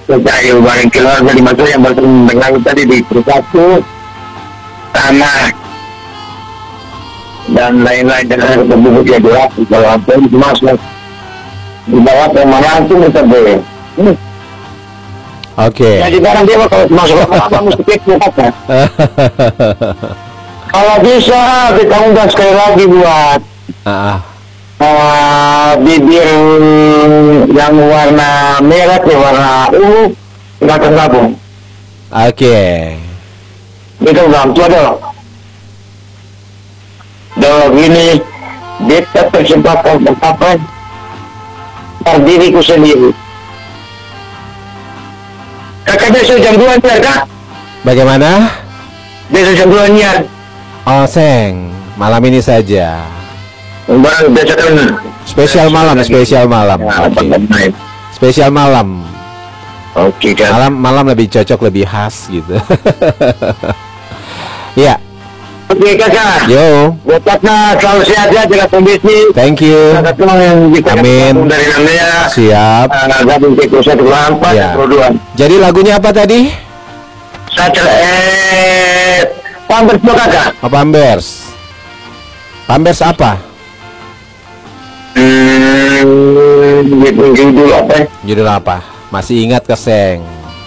Ayo bareng keluarga di masa yang bertemu tadi di Trisakti, tanah dan lain-lain dan ketemu dia doa kalau apa itu masuk di bawah tema langsung kita boleh. Oke. Jadi barang dia kalau masuk apa mesti kita. Kalau bisa kita undang sekali lagi buat bibir yang warna merah ke warna ungu nggak tergabung. Oke. Itu bang tua dong. Gini, beta persempatan apa? Diriku sendiri. Kakak besok jam 2 niar kak? Bagaimana? Besok jam 2 niar. Oh Seng, malam ini saja. Bang, besok kan spesial malam. Oke. Spesial malam. Oke kan. Malam lebih cocok, lebih khas gitu. Ya. Oke kakak. Yo. Buatnya selalu sehat ya dengan kondisi. Thank you. Amin. Dari Nandea. Siap. Gabung ke 124 Ya. 22. Jadi lagunya apa tadi? Pampers po kakak. Oh, Pampers. Pampers apa? Judul apa? Judul apa? Masih ingat Keseng?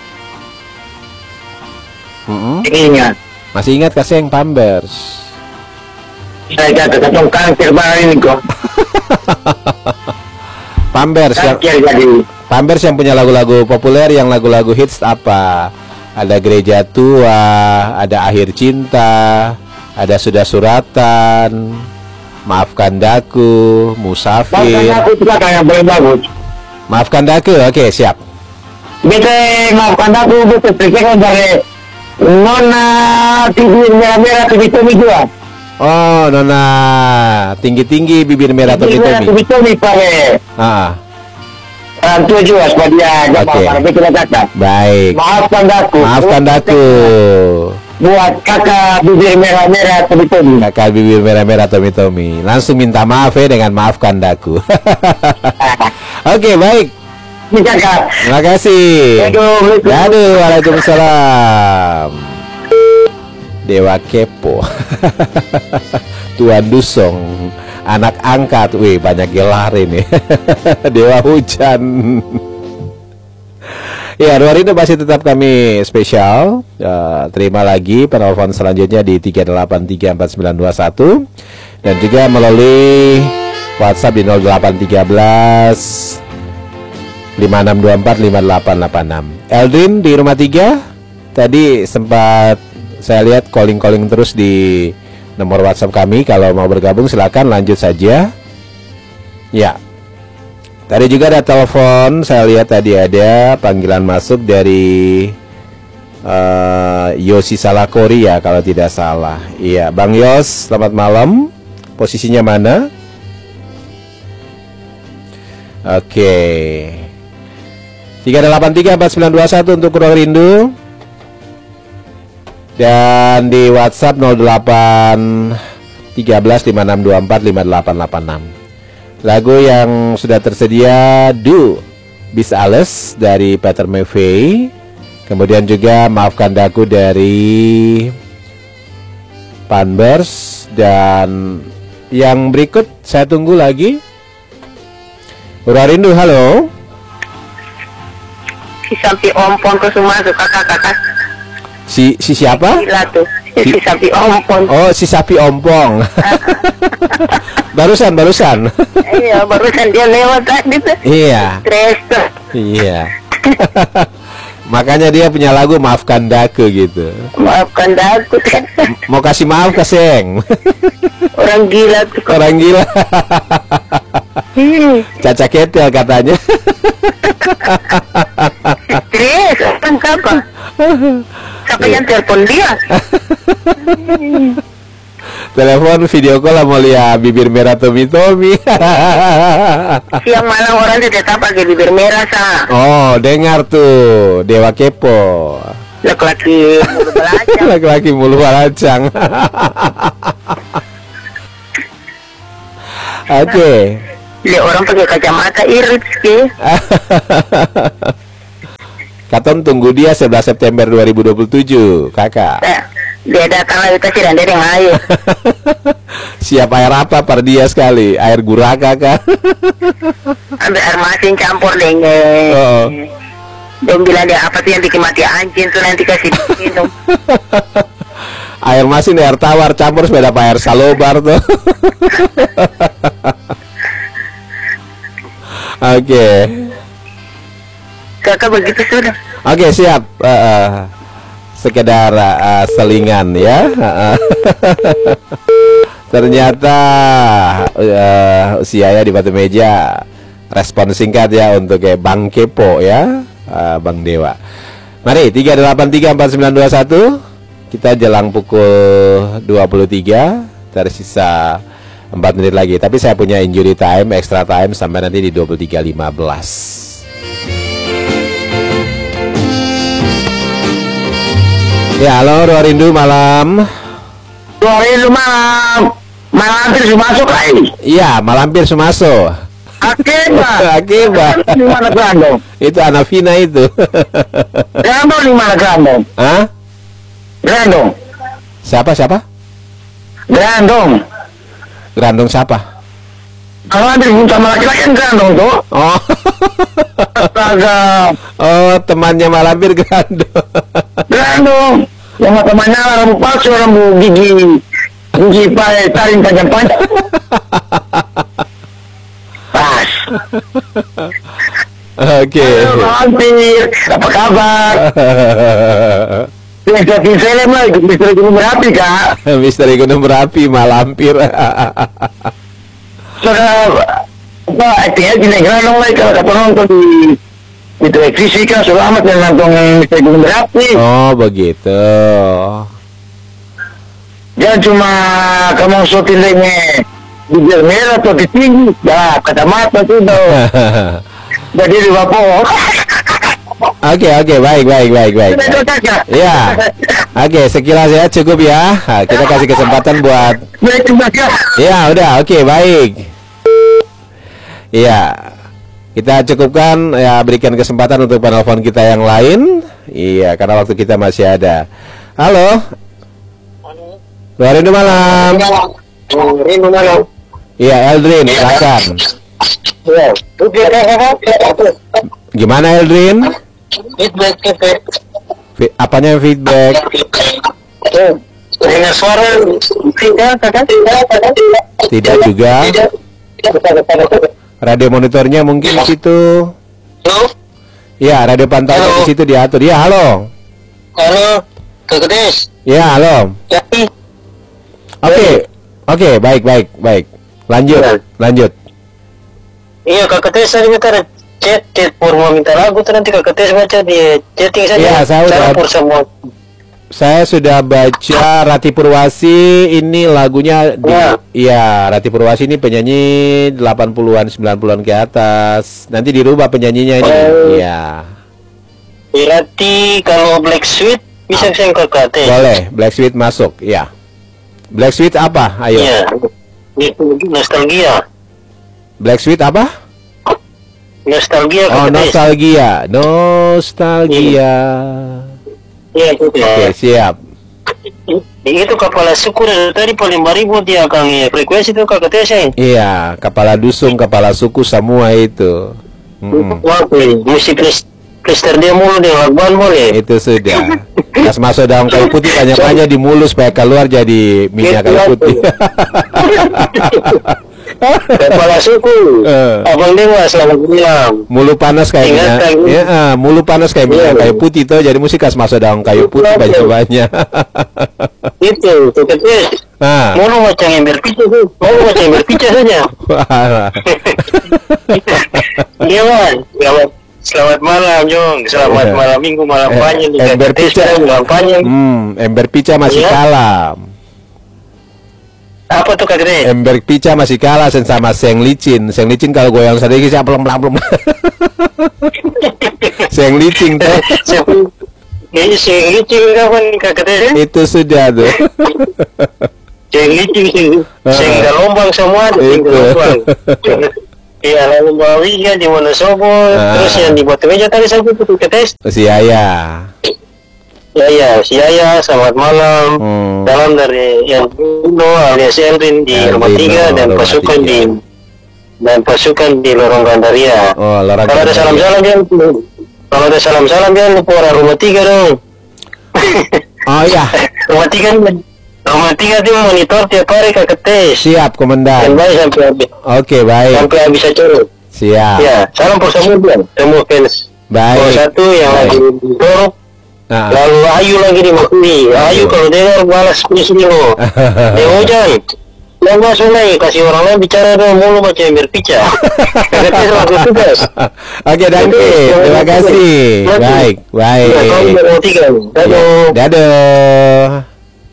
Ingat. Masih ingat Keseng Pampers? Saya jatuh ketong kanker barang ini kok. Pampers yang punya lagu-lagu populer, yang lagu-lagu hits apa? Ada Gereja Tua, ada Akhir Cinta, ada Sudah Suratan, Maafkan Daku, Musafir. Maafkan Daku itu kakak yang paling bagus. Maafkan Daku, oke siap. Bete Maafkan Daku, bete periksa dari Nona bibir merah-merah Tumi-Tumi juga. Oh, Nona tinggi-tinggi bibir merah Tumi-Tumi. Tumi-Tumi pare. Orang tua juga sebagai kakak. Baik. Maafkan Daku. Maafkan Daku. Buat kakak bibir merah-merah Tumi-Tumi. Kakak bibir merah-merah Tumi-Tumi. Langsung minta maaf ya dengan Maafkan Daku. Oke, baik. Kakak. Terima kasih. Aduh, waalaikumsalam. Dewa Kepo. Tuan Dusong. Anak angkat. Wih, banyak gelar ini. Dewa Hujan. Ya, Ruang Rindu masih tetap kami spesial. Terima lagi penelpon selanjutnya di 3834921 dan juga melalui WhatsApp di 0813 56245886. Eldrin di rumah 3 tadi sempat saya lihat calling terus di nomor WhatsApp kami. Kalau mau bergabung silakan lanjut saja. Ya. Tadi juga ada telepon, saya lihat tadi ada panggilan masuk dari Yosi Salakori ya kalau tidak salah. Iya, Bang Yos, selamat malam. Posisinya mana? Oke. 3834921 untuk Ruang Rindu. Dan di WhatsApp 081356245886. Lagu yang sudah tersedia Du Bis Alles dari Peter Maffay. Kemudian juga Maafkan Daku dari Pampers. Dan yang berikut saya tunggu lagi. Ruang Rindu, halo. Si Sapi Ompong ke semua suka kakak. Si siapa? Gila tuh. Si Sapi Ompong. Oh, si Sapi Ompong. barusan. Iya, barusan dia lewat tadi tuh. Iya. Stres tuh. Iya. Makanya dia punya lagu Maafkan Daku gitu. Maafkan Daku kan. Mau kasih maaf ke Seng. Orang gila tuh. Orang gila. Caca ketel katanya. Stres, kan siapa? Siapa yang telepon dia? Telepon video call mau lihat bibir merah Tomi. Siang malam orang tidak pakai bibir merah sah. Oh, dengar tuh Dewa Kepo. Laki-laki mulu belacang. Laki-laki mulu belacang. Oke. Lihat orang pakai kacamata irit sih. Katon tunggu dia 11 September 2027, kakak. Dia datang lagi ke sini dari air. Siap air apa per dia sekali? Air guraka kah? Ambil air masin campur dengan. Oh. Dia bilang dia apa sih yang bikin mati anjing tuh nanti kasih minum. Air masin, air tawar campur sepeda air salobar tuh. Oke. Kakak begitu sudah. Oke, siap. Sekedar selingan ya. Ternyata usianya di batu meja. Respon singkat ya untuk Bang Kepo ya, Bang Dewa. Mari 3834921. Kita jelang pukul 23. Tersisa 4 menit lagi. Tapi saya punya injury time, extra time sampai nanti di 23.15. Ya, halo Ruang Rindu malam. Ruang Rindu malam. Malampir Sumaso kali. Iya, Malampir Sumaso. Akibat. Akibat. Di mana Grandong? Itu Anavina itu. Grandong di mana Grandong? Hah? Grandong. Siapa? Grandong. Grandong siapa? Kalau ada sama laki-laki kan Grandong tuh. Oh. Astaga. Oh, temannya Malampir Grandong. Grandong. Yang temannya rambut palsu, rambut gigi taring panjang-panjang. Pas. Oke. Halo, Malampir. Apa kabar? Jadi film lagi, Misteri Gunung Merapi, Kak. Misteri Gunung Merapi, Malampir. Sudah, apa, aktingnya gini, Grandong lagi kalau dapat nonton di televisi kan, sudah amat yang nonton Misteri Gunung Merapi. Oh, begitu. Jangan cuma kamu syutingnya di merah atau di tinggi, dah kacamata sudah. Jadi di bawah. Oke, baik. Ya. Oke, sekilas ya cukup ya. Nah, kita kasih kesempatan buat. Ya, udah. Oke, baik. Iya. Kita cukupkan ya, berikan kesempatan untuk penelpon kita yang lain. Iya, karena waktu kita masih ada. Halo. Ruang Rindu malam. Rindu malam. Iya, Eldrin, silakan. Gimana Eldrin? Feedback. Apanya yang feedback? Dengan suara Tidak juga. Radio monitornya mungkin di situ. Halo. Ya, radio pantaunya di situ diatur. Ya, halo. Halo. Kegedes. Ya, halo. Jadi. Oke, baik. Lanjut. Iya, Kak Tes tadi minta chat Purma minta lagu, nanti Kak Tes baca di chatting saja. Iya, saya sudah baca Rati Purwasi. Ini lagunya Iya, Rati Purwasi ini penyanyi 80-an 90-an ke atas. Nanti dirubah penyanyinya ini. Iya. Berarti kalau Black Sweet bisa yang Kak Tes. Boleh, Black Sweet masuk. Iya. Black Sweet apa? Ayo. Iya. Nostalgia. Black Sweet apa? Nostalgia. Oh, nostalgia. Iya, itu. Oke, siap. Itu kepala suku dari tadi paling baribu dia Kang ya. Frekuensi itu Kak Ketesen. Iya, kepala dusun, kepala suku semua itu. Wah, musik Krister dia mulu dia laguan boleh. Itu sudah. Pas masuk daun kayu putih banyak-banyak di mulut supaya keluar jadi minyak kayu putih. Kepala suku. Abang Dewa selamat malam. Mulu panas kayak minyak. Ya, mulu panas kayak minyak kayu putih tuh. Jadi musik khas masuk daun kayu putih banyak-banyak. Itu Ketes. Mulu macam yang berpijak tuh. Mulu macam yang berpijak saja. Iya, Wan. Selamat malam, Jong. Selamat malam minggu, malam panjang. Ember pica, ember pica masih kalah. Apa tuh Kak Gede? Ember pica masih kalah sama Seng Licin. Seng Licin kalau goyang sedikit saya pelem. Seng Licin tuh. Seng Licin kapan Kak Gede? Itu sudah tuh. Seng Licin, Seng Galombang semua. Itu. Iya, lalu Bawiga di Wonosobo, terus yang di Batu Meja tadi saya ikut tes. Si Yaya. Ya, si Yaya, selamat malam. Salam dari yang Bruno alias Eldrin di Rumah 3 dan pasukan di Lorong Gandaria. Oh, Lorong Kalau ada salam-salam dia, lupa orang Rumah 3 dong. Oh iya. Rumah 3 dia monitor tiap hari ke tes. Siap, Komandan. Dan baik sampai habis. Oke, baik. Sampai habis acara. Siap. Ya, salam for semua fans. Baik. Kalau satu yang lagi dorok, lalu Ayu lagi di Makuri. Ayu kalau dengar balas puisi lo. Hujan. Yang masuk lagi kasih orang lain bicara dong mulu macam yang berpicah. Oke, Dante. Terima kasih. Baik, baik. Dadah.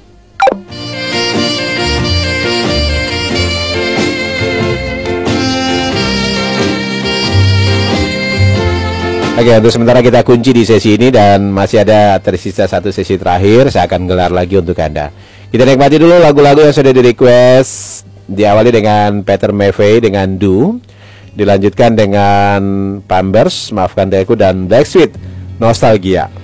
Oke, untuk sementara kita kunci di sesi ini dan masih ada tersisa satu sesi terakhir. Saya akan gelar lagi untuk Anda. Kita nikmati dulu lagu-lagu yang sudah di-request. Diawali dengan Peter Maffay dengan Do. Dilanjutkan dengan Pampers, Maafkan Daku, dan Black Sweet, Nostalgia.